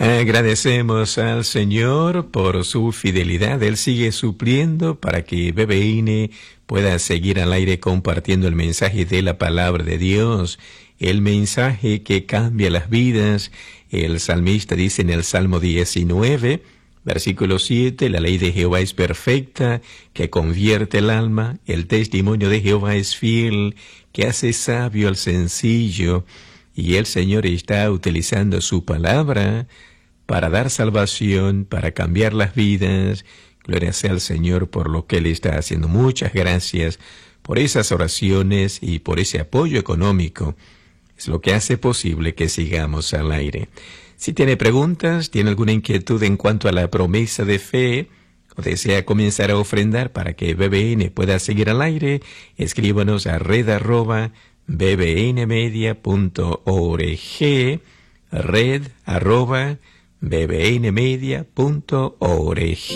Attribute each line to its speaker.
Speaker 1: Agradecemos al Señor por su fidelidad. Él sigue supliendo para que BBN pueda seguir al aire compartiendo el mensaje de la palabra de Dios, el mensaje que cambia las vidas. El salmista dice en el Salmo 19, versículo 7, la ley de Jehová es perfecta, que convierte el alma. El testimonio de Jehová es fiel, que hace sabio al sencillo. Y el Señor está utilizando su palabra para dar salvación, para cambiar las vidas. Gloria sea al Señor por lo que Él está haciendo. Muchas gracias por esas oraciones y por ese apoyo económico. Es lo que hace posible que sigamos al aire. Si tiene preguntas, tiene alguna inquietud en cuanto a la promesa de fe, o desea comenzar a ofrendar para que BBN pueda seguir al aire, escríbanos a red@bbnmedia.org, red@bbnmedia.org.